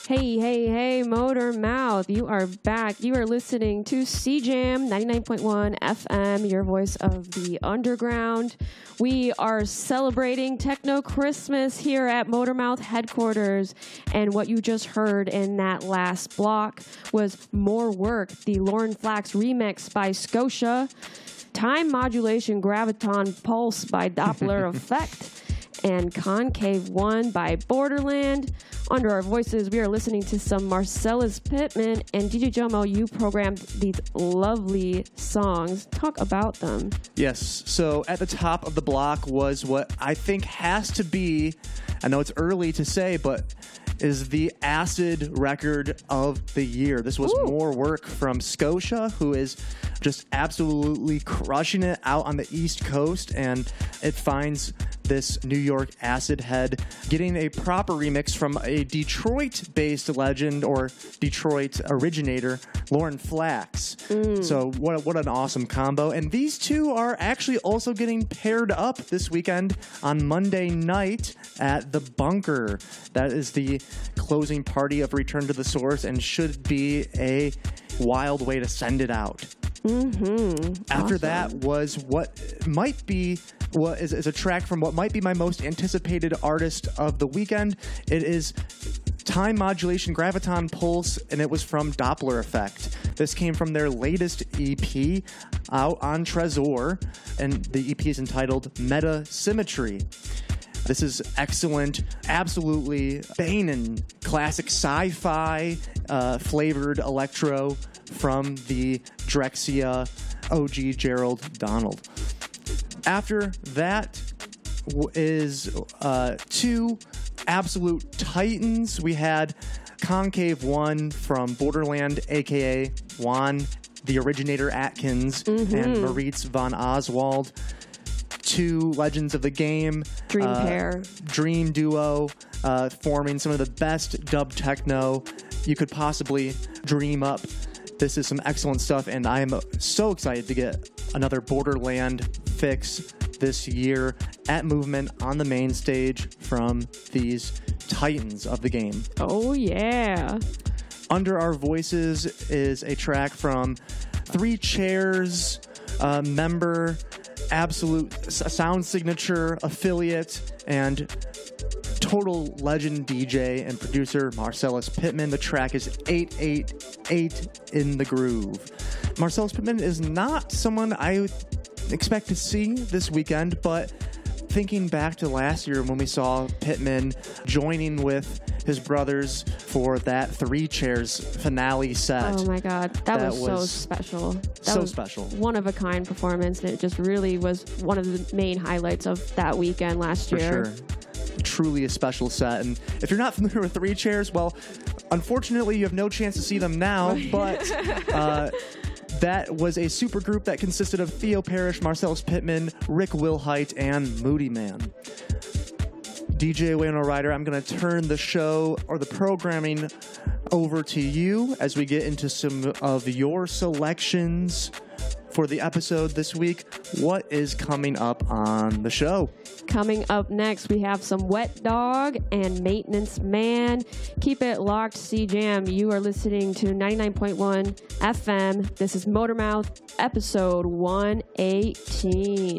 Hey, hey, hey, Motor Mouth, you are back. You are listening to CJAM 99.1 FM, your voice of the underground. We are celebrating Techno Christmas here at Motor Mouth headquarters. And what you just heard in that last block was More Work, the Lauren Flax remix by Scotia, Time Modulation Graviton Pulse by Doppler Effect, and Concave 1 by Borderland. Under our voices, we are listening to some Marcellus Pittman, and DJ Jomo, you programmed these lovely songs. Talk about them. Yes, so at the top of the block was what I think has to be, I know it's early to say, but is the acid record of the year. This was More Work from Scotia, who is just absolutely crushing it out on the East Coast, and it finds this New York acid head getting a proper remix from a Detroit-based legend or Detroit originator, Lauren Flax. So what an awesome combo. And these two are actually also getting paired up this weekend on Monday night at the Bunker. That is the closing party of Return to the Source and should be a wild way to send it out. After that was what is a track from what might be my most anticipated artist of the weekend. It is Time Modulation Graviton Pulse, and it was from Doppler Effect. This came from their latest EP out on Trezor, and the EP is entitled Meta Symmetry. This is excellent, absolutely banging classic sci-fi flavored electro from the Drexcia OG Gerald Donald. After that is two absolute titans. We had Concave 1 from Borderland, a.k.a. Juan, the originator Atkins, and Maurice von Oswald. Two legends of the game. Dream pair. Dream duo, forming some of the best dub techno you could possibly dream up. This is some excellent stuff, and I am so excited to get another Borderland fix this year at Movement on the main stage from these titans of the game. Oh, yeah. Under Our Voices is a track from Three Chairs member, absolute sound signature affiliate, and total legend DJ and producer Marcellus Pittman. The track is 888 in the Groove. Marcellus Pittman is not someone I expect to see this weekend, but thinking back to last year when we saw Pittman joining with his brothers for that Three Chairs finale set. Oh my God, that was so special. That was special. One of a kind performance, and it just really was one of the main highlights of that weekend last year. For sure. Truly a special set. And if you're not familiar with Three Chairs, well, unfortunately you have no chance to see them now, but that was a super group that consisted of Theo Parrish, Marcellus Pittman, Rick Wilhite, and Moody Man. DJ Wayno Ryder, I'm going to turn the show or the programming over to you as we get into some of your selections for the episode this week. What is coming up on the show? Coming up next, we have some Wet Dog and Maintenance Man. Keep it locked, CJAM. You are listening to 99.1 FM. This is Motormouth, episode 118.